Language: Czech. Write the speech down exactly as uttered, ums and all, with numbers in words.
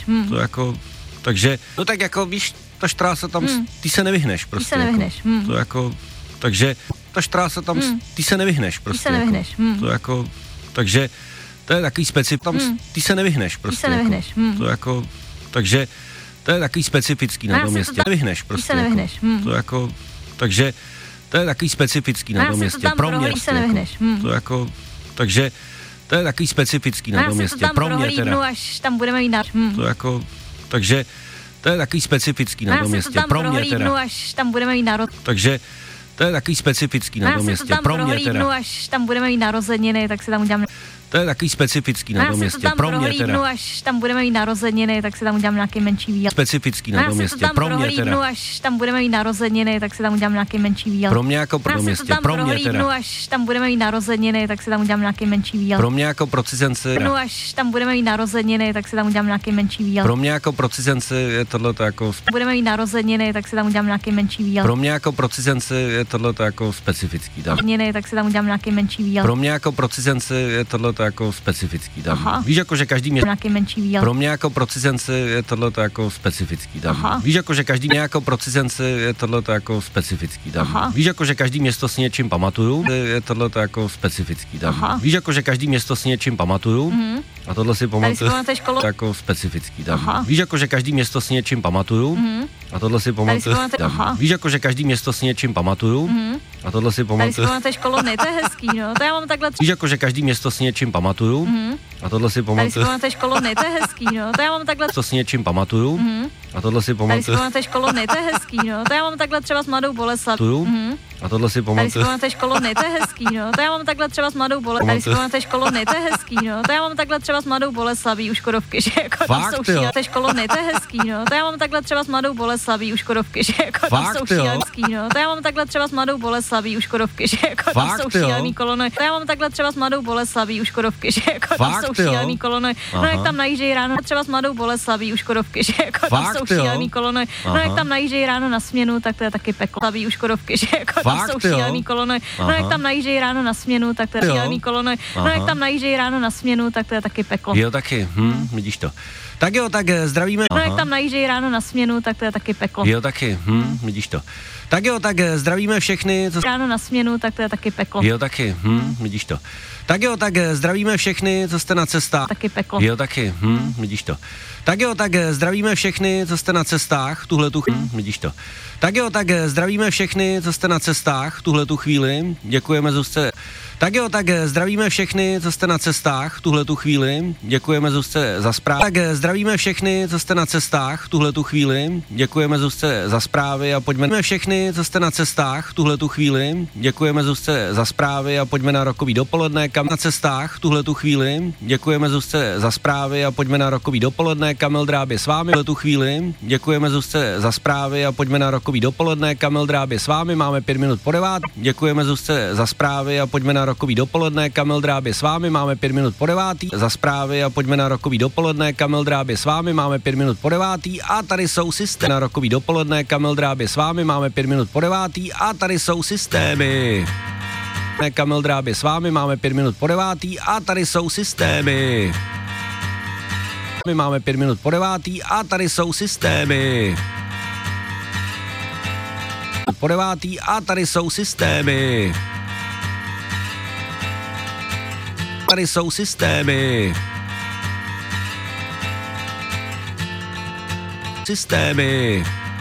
Hmm. To jako, takže, no tak jako víš, ta štrása tam, hmm. ty se nevyhneš prostě. Ty se nevyhneš. Jako, Hmm. to jako, takže ta štrása tam, hmm. ty se nevyhneš prostě. Ty se nevyhneš. Jako, Hmm. to jako, takže to je takový specifický, tam hmm. ty se nevyhneš prostě. Ty se nevyhneš. Jako, hmm. to jako, takže to je takový specifický na tom městě. Nevyhneš prostě. Ty se nevyhneš. Jako, hmm. to jako, takže to je takový specifický na tom městě. Pro mě se nevyhneš. Jako, to jako, takže to je takový specifický na tom městě. Pro mě teda. Až tam budeme mít náš. Hmm. To jako, takže to je takový specifický na tom městě. Pro mě teda. Až tam budeme mít narod. Takže to je takový specifický na tom městě. Pro mě teda. Až tam budeme mít narozeniny, tak si tam udělám. To je takový specifický na tom městě. Pro mě teda. Až tam budeme mít narozeniny, tak si tam udělám nějaký menší výlet. Specifický na tom městě. Pro mě teda. Až tam budeme mít narozeniny, tak si tam udělám nějaký menší výlet. Pro mě jako pro městě. Pro mě teda. Až tam budeme mít narozeniny, tak si tam udělám nějaký menší výlet. Pro mě jako pro cizence. Až tam budeme mít narozeniny, tak si tam udělám nějaký menší výlet. Pro mě jako pro cizence je tohle jako. Budeme mít narozeniny, tak si tam udělám nějaký menší výlet. Pro mě jako pro cizence je tohle jako specifický tam. Tak si tam udělám nějaký menší výlet. Pro mě jako pro cizence je tohle jako specifický tam. Aha. Víš, jako že každý město. Nějaký menší výlet. Pro mě jako pro cizence je tohle jako specifický tam. Aha. Víš, jako že každý mě jako pro cizence je tohle jako specifický tam. Aha. Víš, jako že každý město si něčím pamatuju, je tohle jako specifický tam. Aha. Víš, jako že každý město si něčím pamatuju. Mm-hmm. A tohle si pamatuju jako specifický tam. Aha. Víš, jako že každý město si něčím pamatuju. Mm-hmm. A tohle si pamatuju. Víš, jako že každý město si něčím pamatuju. Mm-hmm. A tohle si pamatuju. Tady si školony, to je hezký, no. To já mám takhle. Víš, jako že každý město si něčím pamatuju. Mm-hmm. A tohle si pamatuju. Tady si školony, to je hezký, no. To já mám takhle. To si něčím pamatuju. Mm-hmm. A tohle si pamatuju. Tady si školony, to je hezký, no. To já mám takhle třeba s Mladou Boleslav. Mm-hmm. A tohle si pamatuju. Tady si školony, to je hezký, no. To já mám takhle třeba s Mladou Boleslav. Tady si školony, to je hezký, no. To já mám takhle třeba s Mladou Boleslaví u Škodovky, že jako tam jsou šílené školony, to je hezký, no. To já mám takhle třeba s Mladou Boleslaví u Škodovky, že jako tam jsou šílený, no. To já mám takhle třeba s Mladou Boleslaví u Škodovky, že jako tam jsou šílený kolony. To já mám takhle třeba s Mladou Boleslaví u Škodovky, že jako tam jsou šílený kolony. No jak tam najíždějí ráno třeba s Mladou Boleslaví u Škodovky, že jako tam jsou šílený kolony. No jak tam najíždějí ráno na směnu, tak to je taky peklo. Slaví u Škodovky, že jako tam jsou šílený kolony. No jak tam najíždějí ráno na směnu, tak to je šílený kolony. No jak tam najíždějí ráno na směnu, tak to je taky peklo. Jo, taky, hm, vidíš to. Tak jo, tak zdravíme. No jak tam najíždějí ráno na směnu, tak to je taky peklo. Jo, taky, hm, vidíš to. Tak jo, tak zdravíme všechny. Co... Ráno na směnu, tak to je taky peklo. Jo, taky, hm, vidíš to. Tak jo, tak zdravíme všechny, co jste na cestách. Taky peklo. Jo, taky, hm, vidíš to. Tak jo, tak zdravíme všechny, co jste na cestách v tuhle tu chvíli. Hm, vidíš to. Tak jo, tak zdravíme všechny, co jste na cestách v tuhle tu chvíli. Děkujeme Zuzce. Tak jo, tak zdravíme všechny, co jste na cestách v tuhle tu chvíli. Děkujeme Zuzce za zprávy. Tak zdravíme všechny, co jste na cestách v tuhle tu chvíli. Děkujeme Zuzce za zprávy a pojďme všechny, co jste na cestách v tuhle tu chvíli. Děkujeme Zuzce za zprávy a pojďme na rokový dopoledne. Kam na cestách v tuhle tu chvíli. Děkujeme Zuzce za zprávy a pojďme na rokový dopoledne. Kamil Dráb je s vámi v tuhle tu chvíli. Děkujeme Zuzce za zprávy a pojďme na rokový dopoledne. Kamil Dráb je s vámi, máme pět minut po devát. Děkujeme Zuzce za zprávy a pojďme na rokový dopoledne. Kamil Dráb je s vámi, máme pět minut po devátý. Za zprávy a pojďme na rokový dopoledne. Kamil Dráb je s vámi, máme pět minut po devátý. A tady jsou systémy na rokový dopoledne. Kamil Dráb je s vámi, máme pět minut po devátý. A tady jsou systémy. Kamil Dráb je s vámi, máme pět minut po devátý. A tady jsou systémy. My máme pět minut po devátý. A tady jsou systémy. Po devátý. A tady jsou systémy. Tady jsou systémy. Systémy.